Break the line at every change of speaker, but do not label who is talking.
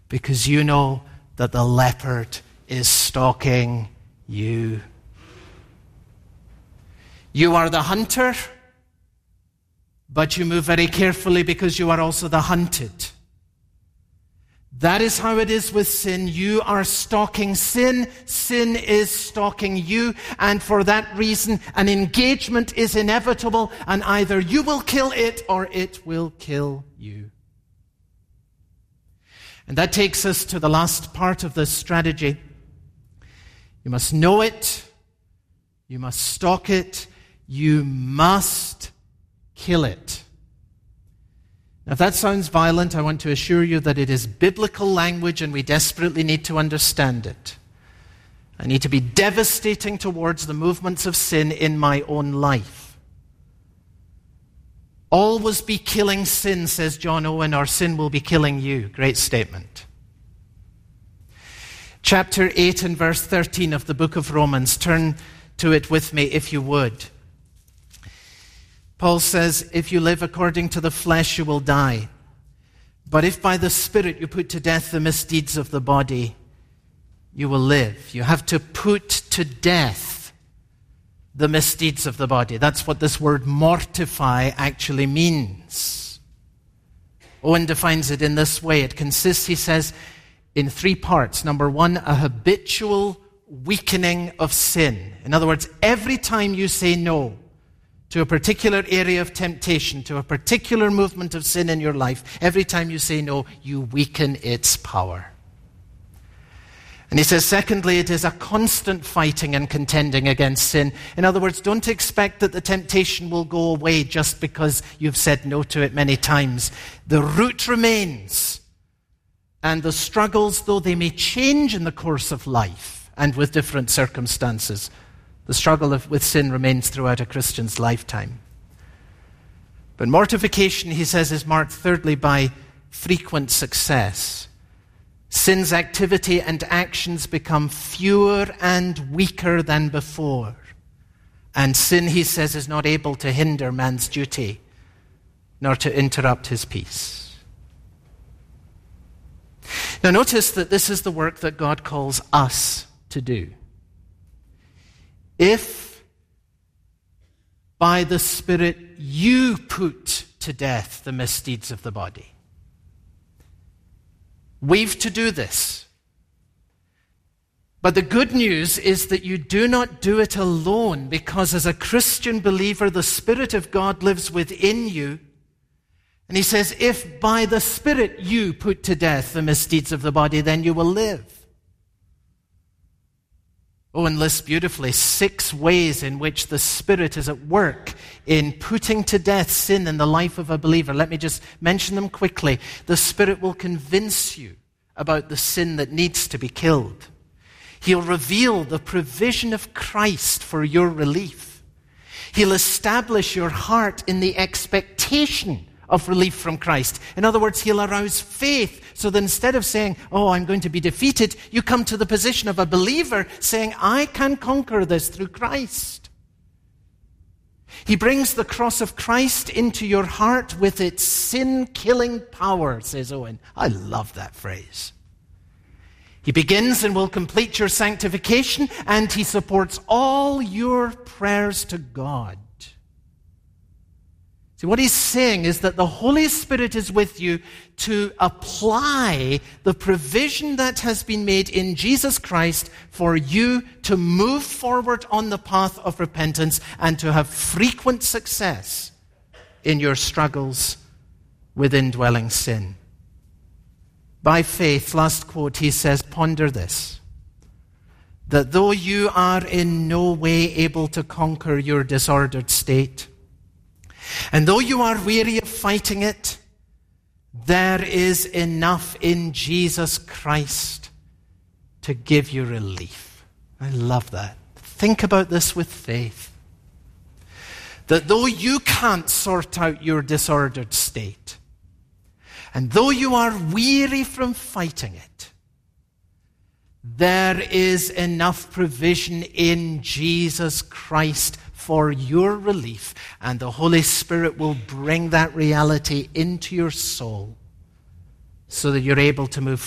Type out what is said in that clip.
because you know that the leopard is stalking you. You are the hunter, but you move very carefully because you are also the hunted. That is how it is with sin. You are stalking sin. Sin is stalking you. And for that reason, an engagement is inevitable. And either you will kill it or it will kill you. And that takes us to the last part of this strategy. You must know it. You must stalk it. You must kill it. Now, if that sounds violent, I want to assure you that it is biblical language and we desperately need to understand it. I need to be devastating towards the movements of sin in my own life. Always be killing sin, says John Owen, or sin will be killing you. Great statement. Chapter 8 and verse 13 of the book of Romans. Turn to it with me if you would. Paul says, if you live according to the flesh, you will die. But if by the Spirit you put to death the misdeeds of the body, you will live. You have to put to death the misdeeds of the body. That's what this word mortify actually means. Owen defines it in this way. It consists, he says, in 3 parts. Number 1, a habitual weakening of sin. In other words, every time you say no to a particular area of temptation, to a particular movement of sin in your life, every time you say no, you weaken its power. And he says, secondly, it is a constant fighting and contending against sin. In other words, don't expect that the temptation will go away just because you've said no to it many times. The root remains. And the struggles, though they may change in the course of life and with different circumstances, the struggle with sin remains throughout a Christian's lifetime. But mortification, he says, is marked thirdly by frequent success. Sin's activity and actions become fewer and weaker than before. And sin, he says, is not able to hinder man's duty, nor to interrupt his peace. Now notice that this is the work that God calls us to do. If by the Spirit you put to death the misdeeds of the body, we've to do this. But the good news is that you do not do it alone, because as a Christian believer, the Spirit of God lives within you. And he says, if by the Spirit you put to death the misdeeds of the body, then you will live. Owen lists beautifully 6 ways in which the Spirit is at work in putting to death sin in the life of a believer. Let me just mention them quickly. The Spirit will convince you about the sin that needs to be killed. He'll reveal the provision of Christ for your relief. He'll establish your heart in the expectation of relief from Christ. In other words, he'll arouse faith so that instead of saying, oh, I'm going to be defeated, you come to the position of a believer saying, I can conquer this through Christ. He brings the cross of Christ into your heart with its sin-killing power, says Owen. I love that phrase. He begins and will complete your sanctification, and he supports all your prayers to God. See, what he's saying is that the Holy Spirit is with you to apply the provision that has been made in Jesus Christ for you to move forward on the path of repentance and to have frequent success in your struggles with indwelling sin. By faith, last quote, he says, ponder this, that though you are in no way able to conquer your disordered state, and though you are weary of fighting it, there is enough in Jesus Christ to give you relief. I love that. Think about this with faith. That though you can't sort out your disordered state, and though you are weary from fighting it, there is enough provision in Jesus Christ for your relief, and the Holy Spirit will bring that reality into your soul so that you're able to move